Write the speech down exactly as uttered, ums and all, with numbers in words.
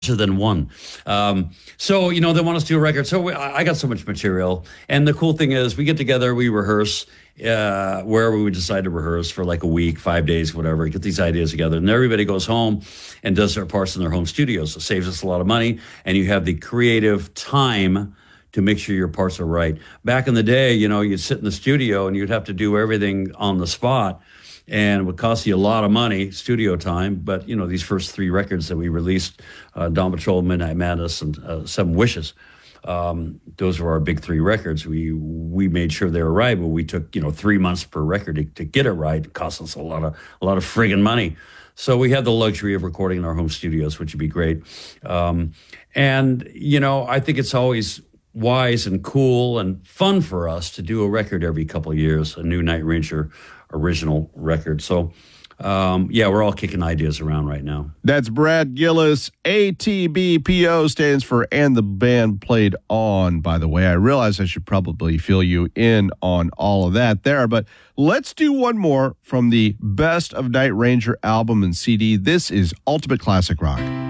than one. Um, so, you know, they want us to do a record. So we, I I got so much material. And the cool thing is we get together, we rehearse uh, wherever we decide to rehearse for like a week, five days, whatever, get these ideas together. And everybody goes home and does their parts in their home studios. So it saves us a lot of money. And you have the creative time to make sure your parts are right. Back in the day, you know, you'd sit in the studio and you'd have to do everything on the spot. And it would cost you a lot of money, studio time. But, you know, these first three records that we released, uh, Dawn Patrol, Midnight Madness, and uh, Seven Wishes, um, those were our big three records. We we made sure they were right, but we took, you know, three months per record to, to get it right. It cost us a lot of a lot of friggin' money. So we had the luxury of recording in our home studios, which would be great. Um, and, you know, I think it's always wise and cool and fun for us to do a record every couple of years, a new Night Ranger original record. So, um, yeah, we're all kicking ideas around right now. That's Brad Gillis. A T B P O stands for And the Band Played On, by the way. I realize I should probably fill you in on all of that there, but let's do one more from the Best of Night Ranger album and C D. This is Ultimate Classic Rock.